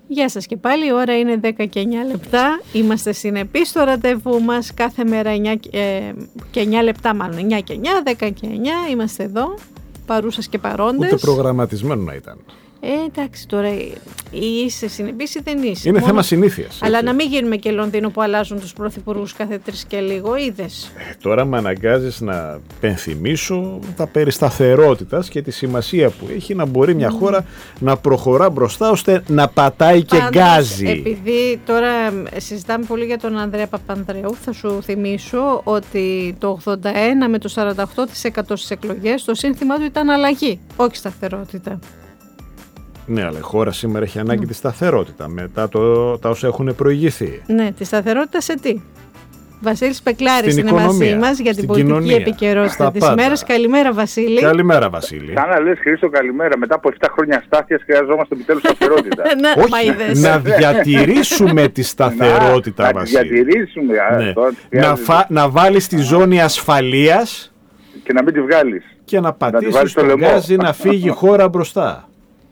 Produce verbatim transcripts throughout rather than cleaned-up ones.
Γεια σας και πάλι, η ώρα είναι δέκα και εννιά λεπτά. Είμαστε συνεπείς στο ραντεβού μας κάθε μέρα εννιά και εννιά λεπτά, μάλλον εννιά και εννιά, δέκα και εννιά. Είμαστε εδώ, παρούσες και παρόντες. Ούτε προγραμματισμένο να ήταν. Ε, εντάξει, τώρα είσαι συνεπής ή δεν είσαι. Είναι μόνο... θέμα συνήθειας. Αλλά να μην γίνουμε και Λονδίνο που αλλάζουν τους πρωθυπουργούς κάθε τρεις και λίγο, είδες. Ε, τώρα με αναγκάζεις να πενθυμίσω τα περί σταθερότητας και τη σημασία που έχει να μπορεί μια mm. χώρα να προχωρά μπροστά ώστε να πατάει και Πάντως, γκάζει. Επειδή τώρα συζητάμε πολύ για τον Ανδρέα Παπανδρέου, θα σου θυμίσω ότι το ογδόντα ένα με το σαράντα οκτώ τοις εκατό στις εκλογές το σύνθημά του ήταν αλλαγή, όχι σταθερότητα. Ναι, αλλά η χώρα σήμερα έχει ανάγκη mm. τη σταθερότητα μετά το, τα όσα έχουν προηγηθεί. Ναι, τη σταθερότητα σε τι? Βασίλης Πεκλάρης είναι οικονομία, μαζί μας για την πολιτική κοινωνία, επικαιρότητα της ημέρας. Καλημέρα, Βασίλη. Καλημέρα, Βασίλη. Σαν να λες, Χρήστο, καλημέρα. Μετά από επτά χρόνια αστάθειας χρειαζόμαστε επιτέλους σταθερότητα. Όχι, να διατηρήσουμε τη σταθερότητα, να, Βασίλη. Να διατηρήσουμε. Ναι. Να, φα, να βάλεις τη ζώνη ασφαλείας και να μην τη βγάλεις. Και να πατήσεις το γκάζι να φύγει η χώρα μπροστά.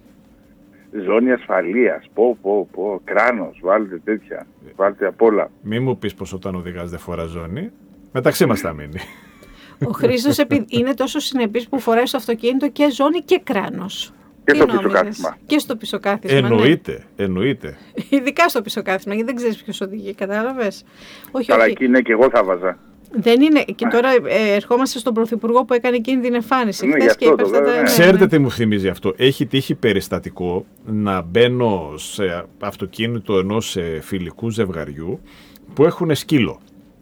Ζώνη ασφαλείας, πω πω πω, κράνος, βάλτε τέτοια, βάλτε απ' όλα. Μη μου πεις πως όταν οδηγάς δεν φορά ζώνη, μεταξύ μας θα μείνει. Ο Χρήστος είναι τόσο συνεπής που φοράει στο αυτοκίνητο και ζώνη και κράνος. Και στο πισωκάθισμα. Και στο πισωκάθισμα. Εννοείται, ναι. εννοείται. Ειδικά στο πισωκάθισμα, γιατί δεν ξέρεις ποιος οδηγεί, κατάλαβες. Όχι, αλλά όχι. εκεί ναι, και εγώ θα βάζα. Δεν είναι. Και τώρα ε, ερχόμαστε στον Πρωθυπουργό που έκανε εκείνη την εμφάνιση. Ναι, χθες και είπε αυτά τα... ναι. Ξέρετε τι μου θυμίζει αυτό? Έχει τύχει περιστατικό να μπαίνω σε αυτοκίνητο ενός φιλικού ζευγαριού που έχουν σκύλο.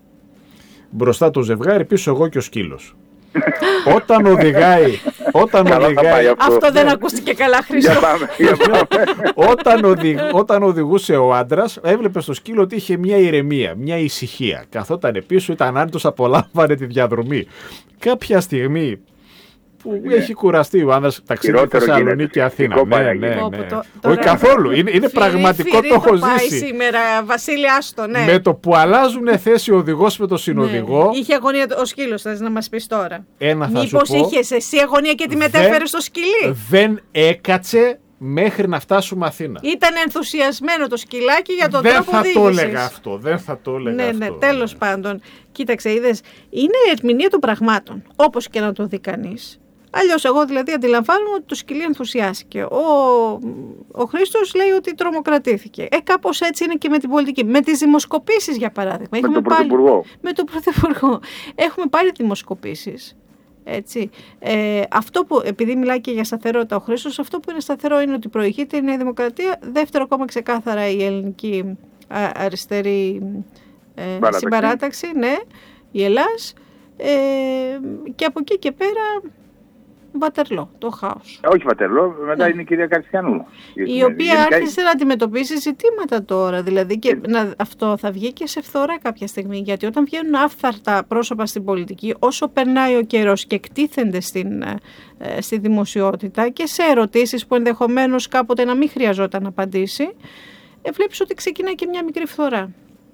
Μπροστά το ζευγάρι, πίσω εγώ και ο σκύλος. Όταν οδηγάει, όταν οδηγάει αυτό. αυτό δεν ακούστηκε καλά, Χρήστο. Για πάμε, για πάμε. όταν, οδη, όταν οδηγούσε ο άντρας, έβλεπε στο σκύλο ότι είχε μια ηρεμία, μια ησυχία. Καθόταν πίσω, ήταν άνετος, απολάμβανε τη διαδρομή. Κάποια στιγμή που ναι. έχει κουραστεί ο άνδρας, ταξίδι Θεσσαλονίκη και Αθήνα. Ναι, ναι, ναι. ναι. Το, όχι καθόλου. Είναι, είναι φυρί, πραγματικό, φυρί, το έχω το ζήσει. Σήμερα, Βασίλη, άστο, ναι. Με το που αλλάζουν θέση ο οδηγός με το συνοδηγό. Ναι. Είχε αγωνία ο σκύλος, θες να μας πεις τώρα? Ένα θα Μήπως σου πω, είχες εσύ αγωνία και τη μετέφερες στο σκυλί? Δεν έκατσε μέχρι να φτάσουμε Αθήνα. Ήταν ενθουσιασμένο το σκυλάκι για τον δεν τρόπο οδήγησης. Δεν θα το έλεγα αυτό. Δεν θα το έλεγα ναι, αυτό. Ναι, τέλος ναι. πάντων. Κοίταξε, είδες, είναι ερμηνεία των πραγμάτων. Όπως και να το δει κανείς. Αλλιώς εγώ δηλαδή αντιλαμβάνομαι ότι το σκυλί ενθουσιάστηκε. Ο, ο Χρήστος λέει ότι τρομοκρατήθηκε. Ε, κάπως έτσι είναι και με την πολιτική. Με τις δημοσκοπήσεις, για παράδειγμα. Με τον Πρωθυπουργό. Με τον Πρωθυπουργό. Έχουμε πάρει δημοσκοπήσεις. Έτσι. Ε, αυτό που, επειδή μιλάει και για σταθερότητα ο Χρήστος, αυτό που είναι σταθερό είναι ότι προηγείται η Νέα Δημοκρατία. Δεύτερο, ακόμα ξεκάθαρα, η ελληνική α, αριστερή ε, συμπαράταξη, ναι, η Ελλάς. Ε, και από εκεί και πέρα Βατερλό, το χάος. Όχι Βατερλό, μετά ναι. είναι η κυρία Καριστιανού. Η οποία γενικά... άρχισε να αντιμετωπίσει ζητήματα τώρα. Δηλαδή και ε... να, αυτό θα βγει και σε φθορά κάποια στιγμή. Γιατί όταν βγαίνουν άφθαρτα πρόσωπα στην πολιτική, όσο περνάει ο καιρός και εκτίθενται στην, ε, στη δημοσιότητα και σε ερωτήσεις που ενδεχομένως κάποτε να μην χρειαζόταν να απαντήσει, ε, βλέπεις ότι ξεκινάει και μια μικρή φθορά.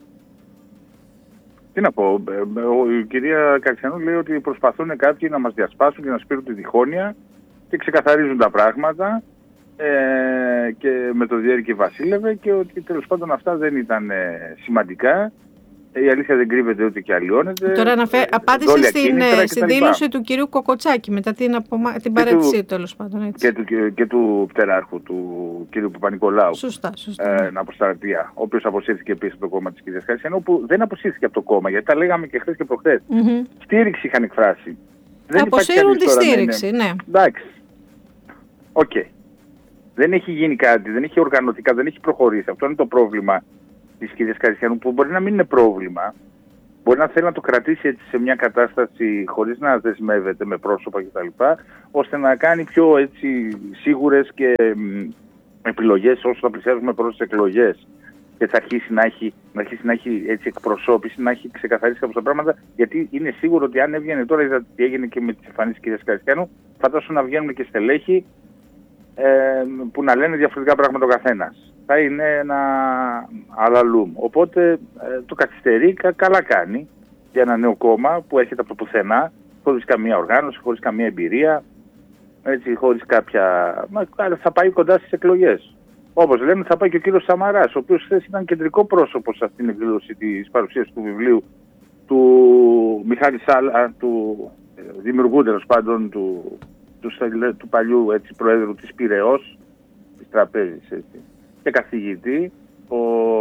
Τι να πω, η κυρία Καριστιανού λέει ότι προσπαθούν κάποιοι να μας διασπάσουν και να σπείρουν τη διχόνοια και ξεκαθαρίζουν τα πράγματα ε, και με το Διέρη και Βασίλευε και ότι τέλος πάντων αυτά δεν ήταν ε, σημαντικά. Η αλήθεια δεν κρύβεται ούτε και αλλοιώνεται. Τώρα αναφέ... απάντησε στην, στη δήλωση του κυρίου Κοκοτσάκη μετά την, απομα... την παρέτησή του τέλος πάντων. Έτσι. Και, του, και, και του πτεράρχου, του κυρίου Παπα-Νικολάου. Σωστά, σωστά. Ε, αποσταρατεία, ο οποίος αποσύρθηκε επίσης από το κόμμα της κυρίας Καριστιανού, που δεν αποσύρθηκε από το κόμμα, γιατί τα λέγαμε και χθες και προχθές. Mm-hmm. Στήριξη είχαν εκφράσει. Αποσύρουν τη στήριξη, ναι. Εντάξει. Οκ. Okay. Δεν έχει γίνει κάτι, δεν έχει οργανωτικά, δεν έχει προχωρήσει. Αυτό είναι το πρόβλημα της κυρίας Καριστιανού, που μπορεί να μην είναι πρόβλημα, μπορεί να θέλει να το κρατήσει έτσι σε μια κατάσταση χωρίς να δεσμεύεται με πρόσωπα κτλ, ώστε να κάνει πιο έτσι σίγουρες και μ, επιλογές όσο θα πλησιάζουμε προς τις εκλογές και θα αρχίσει να έχει, να αρχίσει να έχει έτσι εκπροσώπηση, να έχει ξεκαθαρίσει από τα πράγματα, γιατί είναι σίγουρο ότι αν έβγαινε τώρα, είδα τι έγινε και με τις εμφανίσεις της κυρίας Καριστιανού, φαντάσου να βγαίνουν και στελέχοι ε, που να λένε διαφορετικά πράγματα ο καθένας. Θα είναι ένα αλαλούμ. Οπότε ε, το καθυστερεί, κα, καλά κάνει για ένα νέο κόμμα που έρχεται από το πουθενά, χωρίς καμία οργάνωση, χωρίς καμία εμπειρία, έτσι, χωρίς κάποια... Μα, θα πάει κοντά στις εκλογές. Όπως λέμε, θα πάει και ο κύριος Σαμαράς, ο οποίος χθες ήταν κεντρικό πρόσωπο σε αυτήν την εκδήλωση της παρουσίασης του βιβλίου του Μιχάλη Σάλα, του δημιουργού τέλος πάντων του, του, του παλιού έτσι, προέδρου της Πειραιώς, της Τραπέζης έτσι, και καθηγητή. Ο,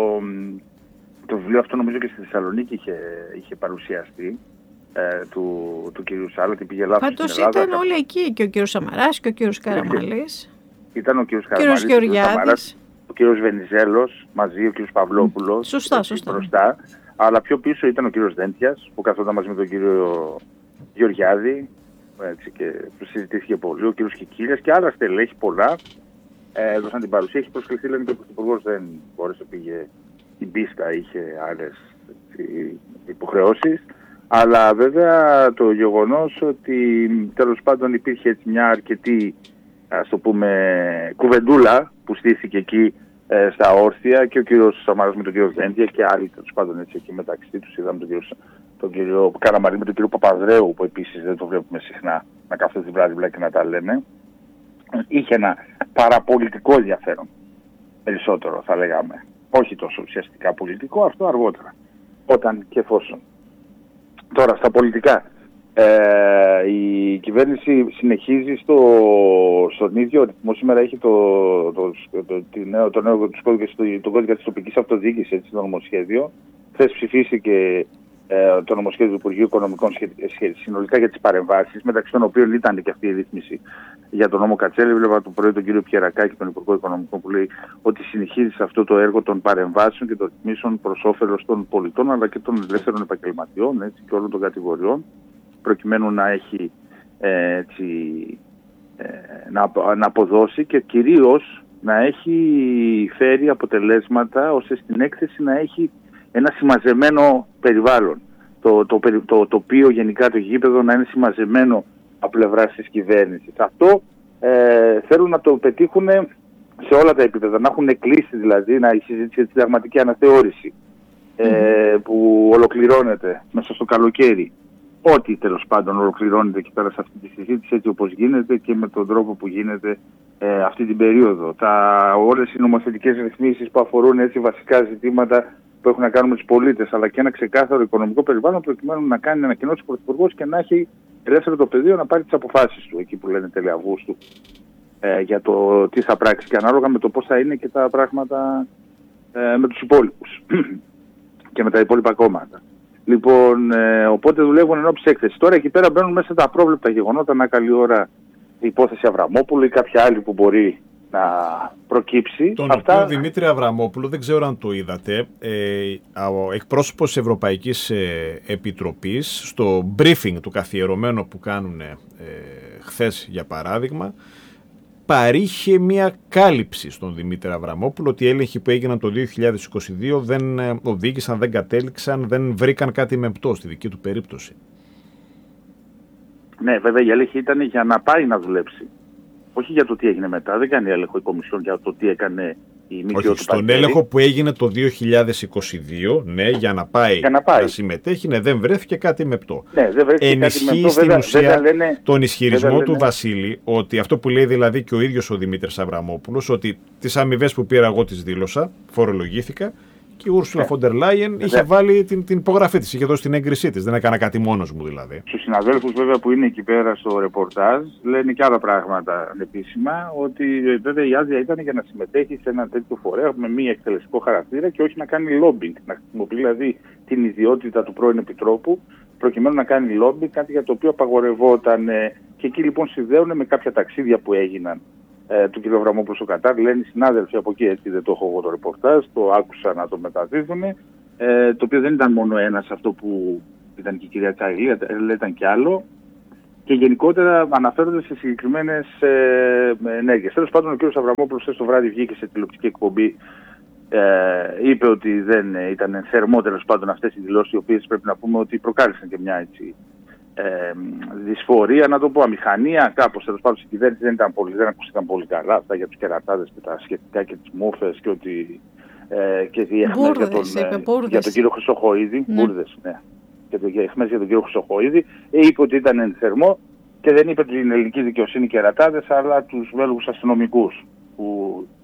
το βιβλίο αυτό νομίζω και στη Θεσσαλονίκη είχε, είχε παρουσιαστεί. Ε, του, του κυρίου Σάλα, την πήγε λάθος. Πάντως ήταν όλοι εκεί, και ο κύριος Σαμαράς και ο κύριος Καραμαλής. Ήταν ο κύριος Καραμαλής, ο κύριος Σαμαράς, ο κύριος Βενιζέλος, μαζί ο κύριος Παυλόπουλος. Σωστά, έτσι, σωστά. Μπροστά. Αλλά πιο πίσω ήταν ο κύριος Δέντιας, που καθόταν μαζί με τον κύριο Γεωργιάδη, έτσι, και που συζητήθηκε πολύ, ο κύριος Κικίλιας και άλλα στελέχη πολλά. Ε, έδωσαν την παρουσία, έχει προσκληθεί, λένε, και ο Πρωθυπουργός δεν μπόρεσε, πήγε στην πίστα, είχε άλλες υποχρεώσεις. Αλλά βέβαια το γεγονός ότι τέλος πάντων υπήρχε έτσι μια αρκετή, ας το πούμε, κουβεντούλα που στήθηκε εκεί ε, στα όρθια, και ο κύριος Σαμαράς με τον κύριο Δέντια και άλλοι τέλος πάντων έτσι εκεί μεταξύ τους. Είδαμε τον κύριο, τον κύριο Καραμαλή με τον κύριο Παπαδρέου, που επίσης δεν το βλέπουμε συχνά να κάθονται τη βράδυ και να τα λένε. Είχε ένα παραπολιτικό ενδιαφέρον, περισσότερο θα λέγαμε. Όχι τόσο ουσιαστικά πολιτικό, αυτό αργότερα, όταν και εφόσον. Τώρα, στα πολιτικά, ε, η κυβέρνηση συνεχίζει στο, στον ίδιο ρυθμό. Σήμερα έχει το, το, το, το, το νέο, το νέο το το κώδικα της τοπικής αυτοδιοίκησης, έτσι, το νομοσχέδιο. Χθες ψηφίστηκε ε, το νομοσχέδιο του Υπουργείου Οικονομικών συνολικά για τις παρεμβάσεις, μεταξύ των οποίων ήταν και αυτή η ρύθμιση για τον νόμο Κατσέλη. Βλέπα το πρωί τον κύριο Πιερακάκη, τον Υπουργό Οικονομικών, που λέει ότι συνεχίζει σε αυτό το έργο των παρεμβάσεων και των ρυθμίσεων προς όφελος των πολιτών, αλλά και των ελεύθερων επαγγελματιών, έτσι, και όλων των κατηγοριών, προκειμένου να έχει ε, έτσι, ε, να, να αποδώσει και κυρίως να έχει φέρει αποτελέσματα, ώστε στην έκθεση να έχει ένα συμμαζεμένο περιβάλλον. Το, το, το, το τοπίο, γενικά το γήπεδο, να είναι συμμαζεμένο από πλευράς της κυβέρνησης. Αυτό ε, θέλουν να το πετύχουν σε όλα τα επίπεδα, να έχουν κλείσει δηλαδή, να η συζήτηση για τη συνταγματική αναθεώρηση ε, mm. που ολοκληρώνεται μέσα στο καλοκαίρι. Ό,τι τέλος πάντων ολοκληρώνεται εκεί πέρα σε αυτή τη συζήτηση, έτσι όπως γίνεται και με τον τρόπο που γίνεται ε, αυτή την περίοδο. Τα, όλες οι νομοθετικές ρυθμίσεις που αφορούν έτσι βασικά ζητήματα που έχουν να κάνουν με τους πολίτες, αλλά και ένα ξεκάθαρο οικονομικό περιβάλλον, προκειμένου να κάνει ανακοινώσεις ο Πρωθυπουργός και να έχει ελεύθερο το πεδίο να πάρει τις αποφάσεις του, εκεί που λένε τέλη Αυγούστου, ε, για το τι θα πράξει και ανάλογα με το πώς θα είναι και τα πράγματα ε, με τους υπόλοιπους και με τα υπόλοιπα κόμματα. Λοιπόν, ε, οπότε δουλεύουν ενώπιση έκθεση. Τώρα εκεί πέρα μπαίνουν μέσα τα απρόβλεπτα γεγονότα, μια καλή ώρα η υπόθεση Αβραμόπουλου ή κάποια άλλη που μπορεί να προκύψει. Τον Αυτά... οποίο Δημήτρη Αβραμόπουλο, δεν ξέρω αν το είδατε, ε, ο εκπρόσωπος της Ευρωπαϊκής ε, Επιτροπής, στο briefing του καθιερωμένο που κάνουν ε, χθες για παράδειγμα, παρήχε μια κάλυψη στον Δημήτρη Αβραμόπουλο ότι οι έλεγχοι που έγιναν το δύο χιλιάδες είκοσι δύο δεν οδήγησαν, δεν κατέληξαν, δεν βρήκαν κάτι μεμπτό στη δική του περίπτωση. Ναι, βέβαια η έλεγχη ήταν για να πάει να δουλέψει. Όχι για το τι έγινε μετά. Δεν κάνει έλεγχο η Κομισιόν για το τι έκανε η ΜΚΟ του Παντέλη. Στον έλεγχο που έγινε το δύο χιλιάδες είκοσι δύο, ναι, για να πάει, για να, πάει. να συμμετέχει, ναι, δεν βρέθηκε κάτι μεπτό. Ναι, δεν βρέθηκε Ενισχύει κάτι μεπτό. στην βέβαια, ουσία βέβαια λένε, τον ισχυρισμό βέβαια του λένε. Βασίλη, ότι αυτό που λέει δηλαδή και ο ίδιος ο Δημήτρης Αβραμόπουλος, ότι τις αμοιβές που πήρα εγώ τις δήλωσα, φορολογήθηκα, και η Ούρσουλα Φοντερ Λάιεν είχε βάλει την, την υπογραφή της, είχε δώσει την έγκρισή της. Δεν έκανα κάτι μόνος μου δηλαδή. Στους συναδέλφους βέβαια που είναι εκεί πέρα στο ρεπορτάζ λένε και άλλα πράγματα ανεπίσημα, ότι βέβαια η άδεια ήταν για να συμμετέχει σε ένα τέτοιο φορέα με μη εκτελεστικό χαρακτήρα και όχι να κάνει lobbying. Να χρησιμοποιεί δηλαδή την ιδιότητα του πρώην Επιτρόπου προκειμένου να κάνει lobbying, κάτι για το οποίο απαγορευόταν. Και εκεί λοιπόν συνδέουν με κάποια ταξίδια που έγιναν του κ. Αβραμόπουλου στο Κατάρ. Λένε οι συνάδελφοι από εκεί, έτσι δεν το έχω εγώ το ρεπορτάζ, το άκουσα να το μεταδίδουν, ε, το οποίο δεν ήταν μόνο ένα αυτό που ήταν και η κυρία Τσάιλη, ήταν και άλλο, και γενικότερα αναφέρονται σε συγκεκριμένες ε, ενέργειες. Τέλος πάντων, ο κ. Αβραμόπουλος το βράδυ βγήκε σε τηλεοπτική εκπομπή, ε, είπε ότι δεν ήταν θερμό τέλος πάντων αυτές οι δηλώσεις, οι οποίες πρέπει να πούμε ότι προκάλεσαν και μια έτσι Ε, δυσφορία, να το πω, αμηχανία, κάπως τέλος πάντων στην κυβέρνηση δεν ήταν πολύ, δεν ακούστηκαν πολύ καλά αυτά για τους κερατάδες και τα σχετικά και τις μούφες και ότι ε, και οι αιχμές για τον, ε, για τον κύριο Χρυσοχοΐδη, ναι. Μπούρδες, ναι, και το, για, αιχμές για τον κύριο Χρυσοχοΐδη, ε, είπε ότι ήταν θερμό και δεν είπε την ελληνική δικαιοσύνη κερατάδες, αλλά τους Βέλγους αστυνομικούς που κίνησαν την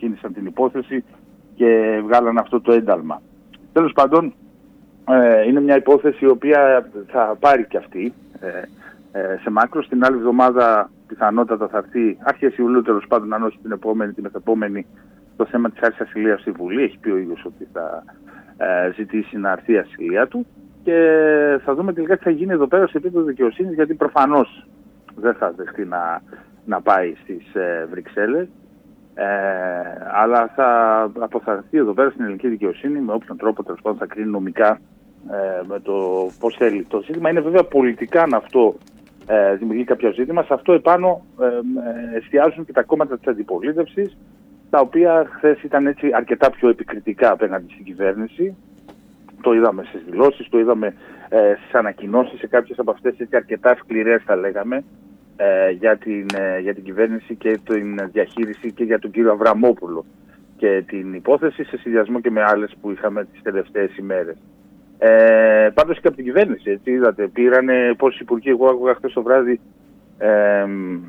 υπόθεση και βγάλαν αυτό το ένταλμα. Τέλος πάντων, ε, είναι μια υπόθεση η οποία θα πάρει και αυτή ε, ε, σε μάκρος. Την άλλη εβδομάδα πιθανότατα θα έρθει, αρχές Ιουλίου τέλος πάντων, αν όχι την επόμενη, την μεθεπόμενη, το θέμα της άρσης ασυλίας στη Βουλή. Έχει πει ο ίδιος ότι θα ε, ζητήσει να έρθει η ασυλία του και θα δούμε τελικά τι θα γίνει εδώ πέρα σε επίπεδο δικαιοσύνης, γιατί προφανώς δεν θα δεχτεί να, να πάει στις ε, Βρυξέλλες. Ε, αλλά θα αποθαρρυνθεί εδώ πέρα στην ελληνική δικαιοσύνη με όποιον τρόπο τέλος πάντων θα κρίνει νομικά ε, με το πώς θέλει. Το ζήτημα είναι βέβαια πολιτικά αν αυτό ε, δημιουργεί κάποιο ζήτημα. Σε αυτό επάνω ε, ε, εστιάζουν και τα κόμματα της αντιπολίτευσης, τα οποία χθες ήταν έτσι αρκετά πιο επικριτικά απέναντι στην κυβέρνηση. Το είδαμε στις δηλώσεις, το είδαμε ε, στις ανακοινώσεις, σε κάποιες από αυτές έτσι αρκετά σκληρές θα λέγαμε, ε, για, την, ε, για την κυβέρνηση και την διαχείριση και για τον κύριο Αβραμόπουλο και την υπόθεση, σε συνδυασμό και με άλλες που είχαμε τις τελευταίες ημέρες. Ε, πάντως και από την κυβέρνηση, έτσι είδατε, πήρανε πόσοι υπουργοί, εγώ άκουγα χθες το βράδυ, ε, ε,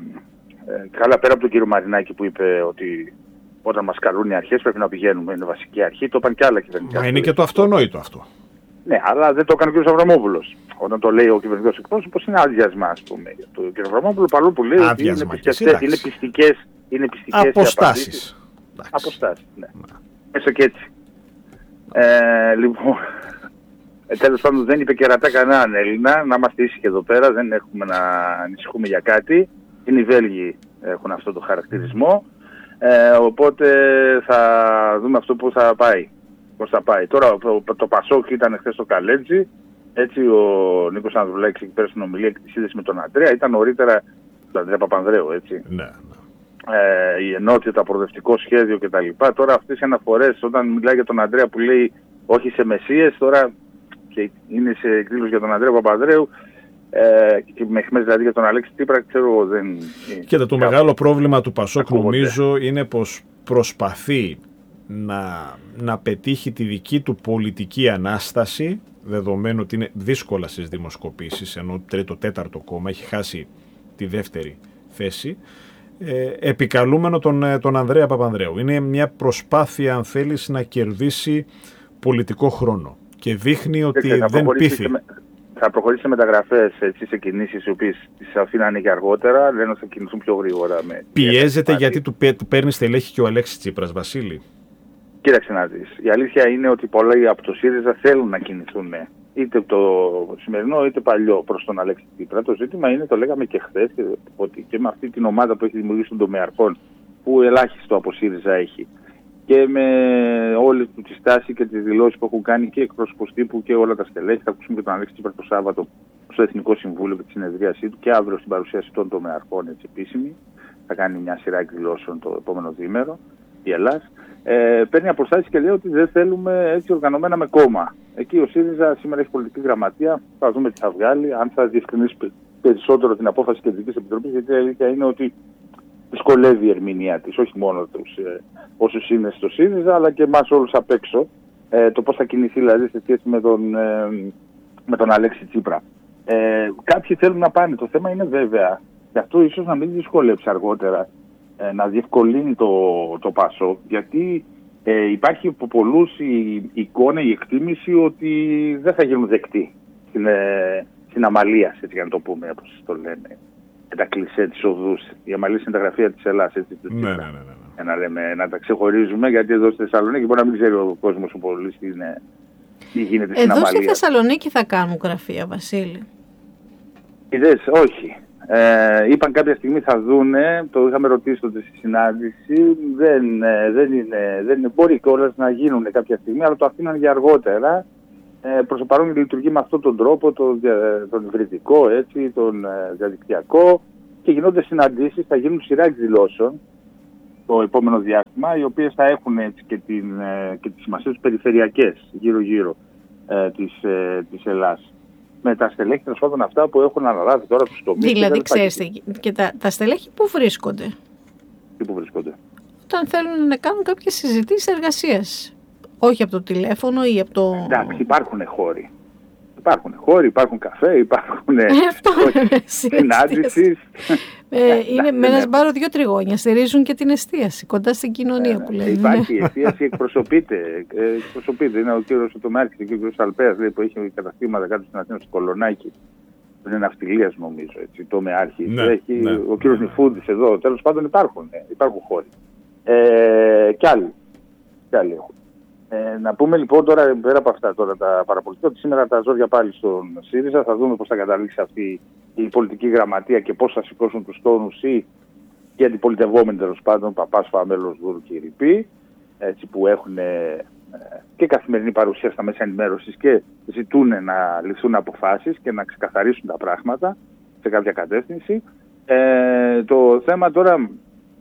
καλά πέρα από τον κύριο Μαρινάκη που είπε ότι όταν μας καλούν οι αρχές πρέπει να πηγαίνουμε, είναι βασική αρχή, το είπαν και άλλα κυβερνητικά. Μα είναι και το αυτονόητο αυτό. Ναι, αλλά δεν το έκανε ο κ. Αβραμόπουλος. Όταν το λέει ο κυβερνητικός εκπρόσωπος είναι άδειασμα, ας πούμε. Το κ. Αβραμόπουλο παρόλο που λέει ότι είναι, πιστικές, είναι πιστικές, είναι πιστικές αποστάσεις. Αποστάσεις, ναι. Έστω και έτσι. Ε, λοιπόν, ε, τέλος πάντων δεν είπε κερατά κανέναν Έλληνα, να είμαστε ήσυχοι εδώ πέρα, δεν έχουμε να ανησυχούμε για κάτι. Είναι οι Βέλγοι έχουν αυτό το χαρακτηρισμό. Ε, οπότε θα δούμε αυτό που θα πάει. Πώς θα πάει. Τώρα το, το Πασόκ ήταν χθες στο Καλέτζι. Έτσι ο Νίκος Ανδρουλάκης εκεί πέρα στην ομιλία και τη σύνδεση με τον Αντρέα. Ήταν νωρίτερα τον Αντρέα Παπανδρέου, έτσι. Ναι, ναι. Ε, η ενότητα, προοδευτικό σχέδιο κτλ. Τώρα αυτές οι αναφορές, όταν μιλάει για τον Αντρέα που λέει όχι σε μεσίες, τώρα και είναι σε εκδήλωση για τον Αντρέα Παπανδρέου. Ε, και με χμές δηλαδή για τον Αλέξη Τσίπρα, ξέρω δεν... Κοίτα, το κάπου... μεγάλο πρόβλημα του Πασόκ νομίζω είναι πως προσπαθεί να, να πετύχει τη δική του πολιτική ανάσταση, δεδομένου ότι είναι δύσκολα στις δημοσκοπήσεις, ενώ τρίτο τέταρτο κόμμα έχει χάσει τη δεύτερη θέση, ε, επικαλούμενο τον, τον Ανδρέα Παπανδρέου. Είναι μια προσπάθεια, αν θέλεις, να κερδίσει πολιτικό χρόνο και δείχνει ότι και δεν πείθει. Θα προχωρήσει σε μεταγραφές, έτσι, σε κινήσεις οι οποίες τις αφήνανε και αργότερα, λένε ότι θα κινηθούν πιο γρήγορα. Με... Πιέζεται γιατί του, του παίρνει στελέχη και ο Αλέξης Τσίπρας, Βασίλη. Κοίταξε να δεις. Η αλήθεια είναι ότι πολλοί από το ΣΥΡΙΖΑ θέλουν να κινηθούν, είτε το σημερινό είτε παλιό, προς τον Αλέξη Τσίπρα. Το ζήτημα είναι, το λέγαμε και χθες, ότι και με αυτή την ομάδα που έχει δημιουργήσει τον τομεαρχών, που ελάχιστο από ΣΥΡΙΖΑ έχει, και με όλη του τη στάση και τις δηλώσεις που έχουν κάνει και εκπρόσωπος τύπου και όλα τα στελέχη. Θα ακούσουμε και τον Αλέξη Τσίπρα το Σάββατο στο Εθνικό Συμβούλιο και τη συνεδρίασή του και αύριο στην παρουσίαση των τομεαρχών, έτσι, επίσημη. Θα κάνει μια σειρά εκδηλώσεων το επόμενο διήμερο η Ελλάς. Ε, παίρνει αποστάσεις και λέει ότι δεν θέλουμε έτσι οργανωμένα με κόμμα. Εκεί ο ΣΥΡΙΖΑ σήμερα έχει πολιτική γραμματεία. Θα δούμε τι θα βγάλει, αν θα διευκρινίσει περισσότερο την απόφαση της Κεντρικής Επιτροπής, γιατί η αλήθεια είναι ότι δυσκολεύει η ερμηνεία της, όχι μόνο τους ε, όσους είναι στο ΣΥΡΙΖΑ, αλλά και εμάς όλους απ' έξω, ε, το πώς θα κινηθεί δηλαδή σε σχέση με τον, ε, με τον Αλέξη Τσίπρα. Ε, κάποιοι θέλουν να πάνε. Το θέμα είναι βέβαια, και αυτό ίσως να μην δυσκολέψει αργότερα, ε, να διευκολύνει το, το Πασόκ, γιατί ε, υπάρχει από πολλούς η εικόνα, η εκτίμηση ότι δεν θα γίνουν δεκτοί στην, ε, στην αμαλία, έτσι για να το πούμε, όπως το λένε. Τα κλισέ της οδούς. Η αμαλία είναι τα γραφεία της Ελλάς. Έτσι, του ναι, ναι, ναι, ναι. Να, λέμε, να τα ξεχωρίζουμε, γιατί εδώ στη Θεσσαλονίκη μπορεί να μην ξέρει ο κόσμος ο πολύ τι, τι γίνεται στην αμαλία. Εδώ στη Θεσσαλονίκη θα κάνουν γραφεία, Βασίλη. Είδες, όχι. Ε, είπαν κάποια στιγμή θα δούνε, το είχαμε ρωτήσει τότε στη συνάντηση, δεν, δεν είναι, δεν είναι, μπορεί κιόλας να γίνουν κάποια στιγμή, αλλά το αφήναν για αργότερα. Ε, προς το παρόν λειτουργεί με αυτόν τον τρόπο, τον, τον υβριδικό, έτσι, τον ε, διαδικτυακό, και γίνονται συναντήσεις, θα γίνουν σειρά εκδηλώσεων το επόμενο διάστημα, οι οποίες θα έχουν έτσι και, την, ε, και τις σημασίες τους περιφερειακές γύρω-γύρω ε, της, ε, της Ελλάς. Με τα στελέχη τέλος πάντων αυτά που έχουν αναλάβει τώρα τους τομείς. Δηλαδή, ξέρετε, και τα, τα στελέχη που βρίσκονται. Τι που βρίσκονται. Όταν θέλουν να κάνουν κάποιες συζητήσεις εργασίας. Όχι από το τηλέφωνο ή από το... Εντάξει, υπάρχουν χώροι. υπάρχουν χώροι, υπάρχουν καφέ, υπάρχουν συνάντησεις. Είναι με ένα σπάρο δύο τριγώνια, στηρίζουν και την εστίαση, κοντά στην κοινωνία που λένε. Υπάρχει η εστίαση, εκπροσωπείται. Είναι ο κύριος Τομάρχης και ο κύριος Αλπέας που έχει καταστήματα κάτω στην Αθήνα, στο Κολονάκι. Είναι ναυτιλίας νομίζω, έτσι, το Μεάρχης. Ναι, έχει ναι, ο κύριος ναι. Νιφούντης εδώ. Τέλος πάντων υπάρχουν, υπάρχουν χώροι. Ε, κι άλλοι. Κι άλλοι έχουν. Ε, να πούμε λοιπόν τώρα, πέρα από αυτά τώρα τα παραπολιτικά, ότι σήμερα τα ζόρια πάλι στον ΣΥΡΙΖΑ. Θα δούμε πώς θα καταλήξει αυτή η πολιτική γραμματεία και πώς θα σηκώσουν τους τόνους ή οι αντιπολιτευόμενοι τέλος πάντων, Παπάς, Φαμέλος, Δούρου και Ιρρυπή, έτσι, που έχουν ε, και καθημερινή παρουσία στα μέσα ενημέρωσης και ζητούν να ληφθούν αποφάσεις και να ξεκαθαρίσουν τα πράγματα σε κάποια κατεύθυνση. Ε, το θέμα τώρα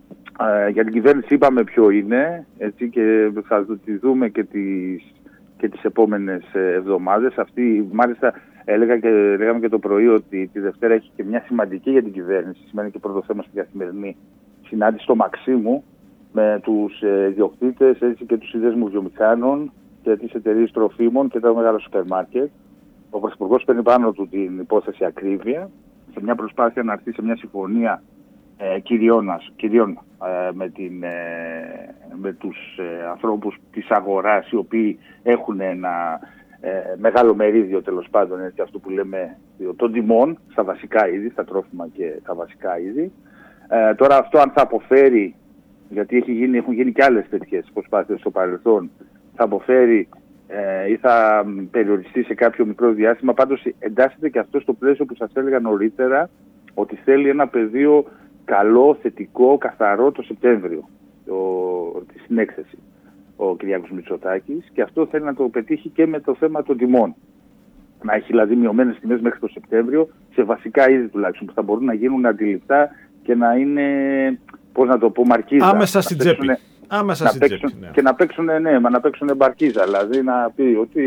ε, για την κυβέρνηση είπαμε ποιο είναι, έτσι, και θα τη δούμε και τις, και τις επόμενες εβδομάδες. Αυτή, μάλιστα έλεγα και, λέγαμε και το πρωί ότι τη Δευτέρα έχει και μια σημαντική για την κυβέρνηση, σημαίνει και πρώτο θέμα στην καθημερινή συνάντηση στο Μαξίμου με τους ιδιοκτήτες, έτσι, και τους συνδέσμους βιομηχάνων και τις εταιρείες τροφίμων και τα μεγάλα σούπερ μάρκετ. Ο Πρωθυπουργός παίρνει πάνω του την υπόθεση ακρίβεια σε μια προσπάθεια να έρθει σε μια συμφωνία ε, κυριών, κυριών ε, με, την, ε, με τους ε, ανθρώπους της αγοράς, οι οποίοι έχουν ένα ε, μεγάλο μερίδιο, τέλος πάντων, έτσι, αυτό που λέμε των τιμών στα βασικά είδη, στα τρόφιμα και τα βασικά είδη. Ε, τώρα αυτό αν θα αποφέρει, γιατί έχει γίνει, έχουν γίνει και άλλες τέτοιες προσπάθειες στο παρελθόν, θα αποφέρει ε, ή θα περιοριστεί σε κάποιο μικρό διάστημα. Πάντως εντάσσεται και αυτό στο πλαίσιο που σας έλεγα νωρίτερα, ότι θέλει ένα πεδίο καλό, θετικό, καθαρό το Σεπτέμβριο, το, τη συνέκθεση ο Κυριάκος Μητσοτάκης, και αυτό θέλει να το πετύχει και με το θέμα των τιμών. Να έχει δηλαδή μειωμένες τιμές μέχρι το Σεπτέμβριο, σε βασικά είδη τουλάχιστον, που θα μπορούν να γίνουν αντιληπτά και να είναι, πώς να το πω, μαρκίζα. Άμεσα στην τσέπη. Άμεσα στην τσέπη, ναι. Και να παίξουν, ναι, μα να παίξουν μπαρκίζα, δηλαδή να πει ότι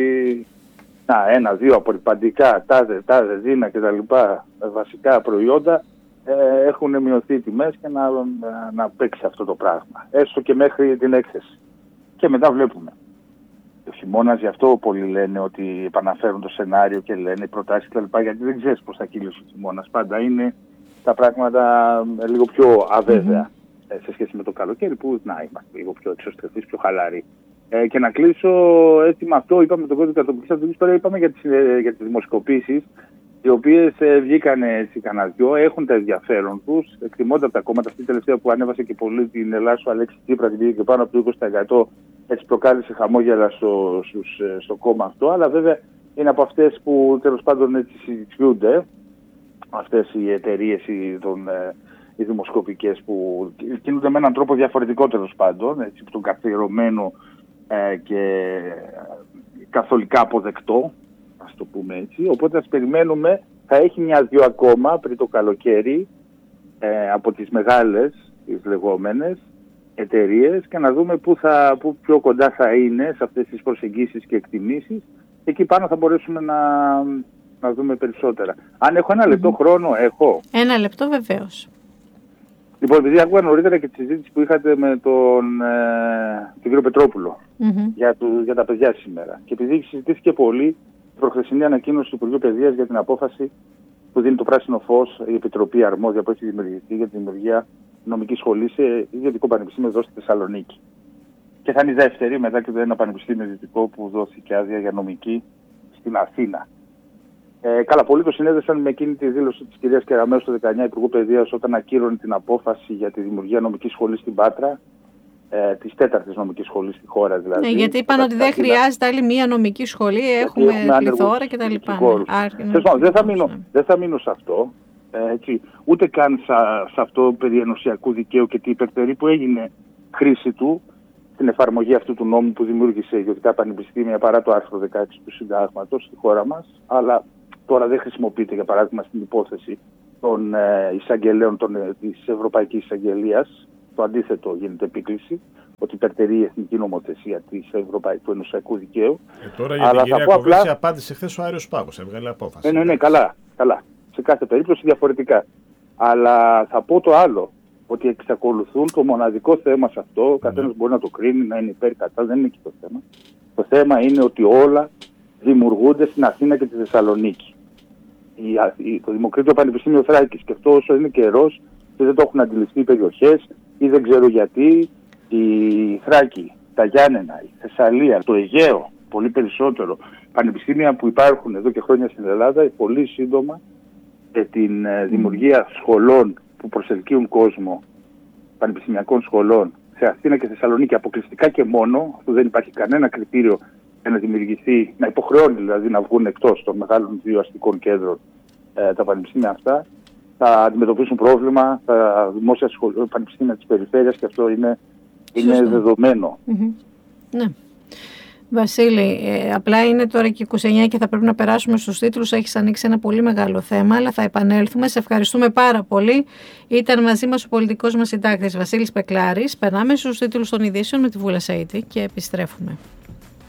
να, ένα, δύο απορριπαντικά, τάδε, τάδε, δίνα κτλ. Βασικά προϊόντα ε, έχουν μειωθεί οι τιμές και να, να, να παίξει αυτό το πράγμα. Έστω και μέχρι την έκθεση. Και μετά βλέπουμε. Ο χειμώνας, γι' αυτό πολλοί λένε ότι επαναφέρουν το σενάριο και λένε προτάσεις κτλ. Γιατί δεν ξέρεις πώς θα κύλησε ο χειμώνας. Πάντα είναι τα πράγματα λίγο πιο αβέβαια mm-hmm. σε σχέση με το καλοκαίρι, που να είμαστε λίγο πιο εξωστρεφείς, πιο χαλαροί. Ε, και να κλείσω έτσι με αυτό, είπαμε τον κώδικα των πληθυσμών, τώρα είπαμε για τις, για τις δημοσκοπήσεις, οι οποίες ε, βγήκαν έτσι κανένα δυο, έχουν τα ενδιαφέρον τους, εκτιμώνται από τα κόμματα. Αυτή η τελευταία που ανέβασε και πολύ την Ελλάδα, ο Αλέξη Τσίπρα, την πήγε και πάνω από το είκοσι τοις εκατό, έτσι προκάλεσε χαμόγελα στο, στους, στο κόμμα αυτό, αλλά βέβαια είναι από αυτές που τέλος πάντων έτσι συζητιούνται, αυτές οι εταιρείες, οι, τον, οι δημοσκοπικές, που κινούνται με έναν τρόπο διαφορετικό τέλος πάντων, έτσι, τον καθιερωμένο ε, και καθολικά αποδεκτό, ας το πούμε έτσι. Οπότε ας περιμένουμε, θα έχει μια-δυο ακόμα πριν το καλοκαίρι ε, από τις μεγάλες, τις λεγόμενες εταιρείες, και να δούμε πού, θα, πού πιο κοντά θα είναι σε αυτές τις προσεγγίσεις και εκτιμήσεις. Εκεί πάνω θα μπορέσουμε να, να δούμε περισσότερα. Αν έχω ένα λεπτό mm-hmm. χρόνο, έχω. Ένα λεπτό βεβαίως. Λοιπόν, επειδή άκουγα νωρίτερα και τη συζήτηση που είχατε με τον, ε, τον κύριο Πετρόπουλο mm-hmm. για, του, για τα παιδιά σήμερα, και επειδή συζητήθηκε πολύ η προχθεσινή ανακοίνωση του Υπουργείου Παιδείας για την απόφαση που δίνει το πράσινο φως η Επιτροπή Αρμόδια που έχει δημιουργηθεί για τη δημιουργία νομικής σχολής σε ιδιωτικό πανεπιστήμιο εδώ στη Θεσσαλονίκη. Και θα είναι η δεύτερη μετά και το ένα πανεπιστήμιο ιδιωτικό που δόθηκε άδεια για νομική στην Αθήνα. Ε, καλά, πολλοί το συνέδεσαν με εκείνη τη δήλωση της κυρίας Κεραμέως το δεκαεννιά, Υπουργού Παιδείας, όταν ακύρωνε την απόφαση για τη δημιουργία νομικής σχολής στην Πάτρα, ε, της τέταρτης νομικής σχολής στη χώρα δηλαδή. Ναι, γιατί είπαν ότι δεν χρειάζεται άλλη μία νομική σχολή, έχουμε πληθώρα κτλ. Δεν θα μείνω, δεν θα μείνω σε αυτό, ε, έτσι, ούτε καν σε, σε αυτό περί ενωσιακού δικαίου και τι υπερτερεί που έγινε χρήση του στην εφαρμογή αυτού του νόμου που δημιούργησε ιδιωτικά πανεπιστήμια παρά το άρθρο δεκαέξι του Συντάγματος στη χώρα μας, αλλά τώρα δεν χρησιμοποιείται, για παράδειγμα, στην υπόθεση των ε, εισαγγελέων των, ε, της Ευρωπαϊκής Εισαγγελίας. Το αντίθετο γίνεται επίκληση, ότι υπερτερεί η εθνική νομοθεσία της Ευρωπαϊ... του ενωσιακού δικαίου. Ε, τώρα για την κυρία Κοβέση απλά... απάντησε χθες ο Άριος Πάγος, έβγαλε απόφαση. Ναι, ναι, ναι, καλά, καλά. Σε κάθε περίπτωση διαφορετικά. Αλλά θα πω το άλλο, ότι εξακολουθούν το μοναδικό θέμα σε αυτό, ο καθένας mm. μπορεί να το κρίνει, να είναι υπέρ κατά, δεν είναι εκεί το θέμα. Το θέμα είναι ότι όλα δημιουργούνται στην Αθήνα και τη Θεσσαλονίκη. Το Δημοκρίτιο Πανεπιστήμιο Θράκης, και αυτό όσο είναι καιρός και δεν το έχουν αντιληφθεί οι περιοχές ή δεν ξέρω γιατί, η Θράκη, τα Γιάννενα, η Θεσσαλία, το Αιγαίο, πολύ περισσότερο, πανεπιστήμια που υπάρχουν εδώ και χρόνια στην Ελλάδα, πολύ σύντομα και την δημιουργία σχολών που προσελκύουν κόσμο, πανεπιστημιακών σχολών σε Αθήνα και Θεσσαλονίκη αποκλειστικά και μόνο, αφού δεν υπάρχει κανένα κριτήριο για να δημιουργηθεί, να υποχρεώνει δηλαδή να βγουν εκτός των μεγάλων δύο αστικών κέντρων ε, τα πανεπιστήμια αυτά, θα αντιμετωπίσουν πρόβλημα τα δημόσια σχολεία, πανεπιστήμια της περιφέρειας, και αυτό είναι, είναι δεδομένο. Mm-hmm. Ναι. Βασίλη, ε, απλά είναι τώρα και είκοσι εννιά και θα πρέπει να περάσουμε στους τίτλους. Έχεις ανοίξει ένα πολύ μεγάλο θέμα, αλλά θα επανέλθουμε. Σε ευχαριστούμε πάρα πολύ. Ήταν μαζί μας ο πολιτικός μας συντάκτης Βασίλης Πεκλάρης. Περνάμε στους τίτλους των ειδήσεων με τη Βούλα Σαΐτη και επιστρέφουμε.